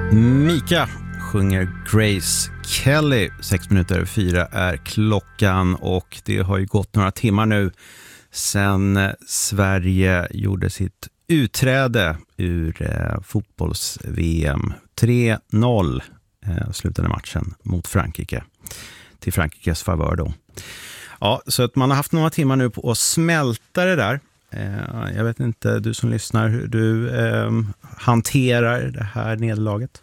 Mika sjunger Grace Kelly. 6:04 är klockan och det har ju gått några timmar nu sedan Sverige gjorde sitt utträde ur fotbolls-VM. 3-0 slutade matchen mot Frankrike, till Frankrikes favör då. Ja, så att man har haft några timmar nu på att smälta det där. Jag vet inte, du som lyssnar, hur du hanterar det här nederlaget.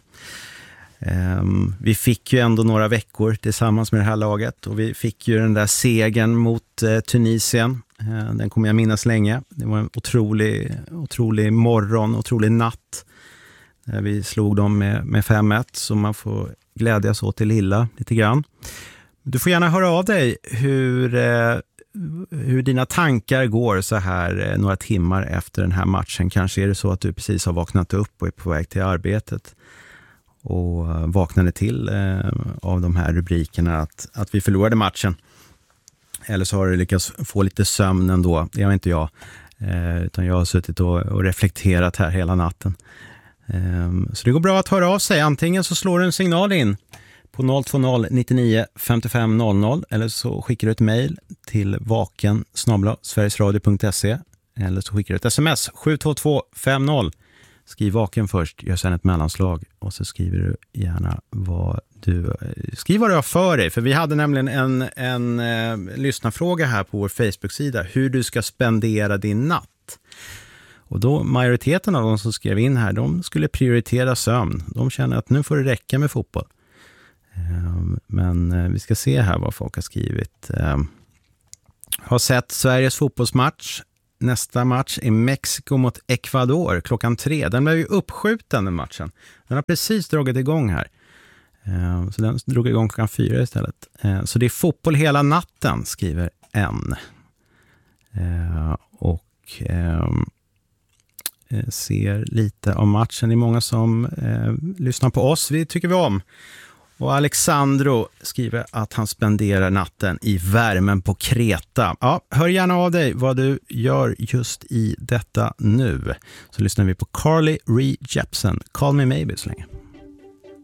Vi fick ju ändå några veckor tillsammans med det här laget och vi fick ju den där segern mot Tunisien. Den kommer jag minnas länge. Det var en otrolig morgon, otrolig natt där vi slog dem med 5-1, så man får glädjas åt det lilla lite grann. Du får gärna höra av dig hur dina tankar går så här några timmar efter den här matchen. Kanske är det så att du precis har vaknat upp och är på väg till arbetet och vaknade till av de här rubrikerna att vi förlorade matchen. Eller så har du lyckats få lite sömn ändå. Det var inte jag, utan jag har suttit och reflekterat här hela natten. Så det går bra att höra av sig. Antingen så slår du en signal in på 020 99 55 00 eller så skickar du ett mejl till vaken@sverigesradio.se eller så skickar du ett sms 72250. Skriv vaken först, gör sen ett mellanslag och så skriver du gärna vad du har för dig. För vi hade nämligen en lyssnarfråga här på vår Facebook-sida, hur du ska spendera din natt. Och då majoriteten av de som skrev in här, de skulle prioritera sömn. De känner att nu får det räcka med fotboll. Men vi ska se här vad folk har skrivit. Har sett Sveriges fotbollsmatch. Nästa match är Mexiko mot Ecuador klockan 3. Den blev ju uppskjuten den matchen. Den har precis dragit igång här. Så den drog igång klockan 4 istället. Så det är fotboll hela natten, skriver en. Och ser lite av matchen. Det är många som lyssnar på oss. Vi tycker vi om. Och Alexandro skriver att han spenderar natten i värmen på Kreta. Ja, hör gärna av dig vad du gör just i detta nu. Så lyssnar vi på Carly Rae Jepsen. Call Me Maybe så länge.